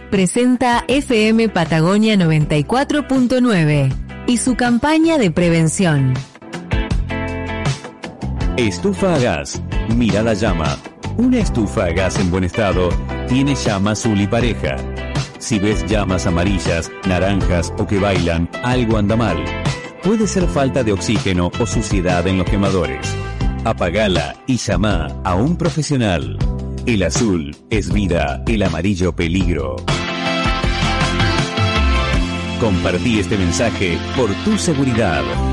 presenta FM Patagonia 94.9 y su campaña de prevención. Estufa a gas. Mira la llama. Una estufa a gas en buen estado tiene llama azul y pareja. Si ves llamas amarillas, naranjas o que bailan, algo anda mal. Puede ser falta de oxígeno o suciedad en los quemadores. Apagala y llama a un profesional. El azul es vida, el amarillo peligro. Compartí este mensaje por tu seguridad.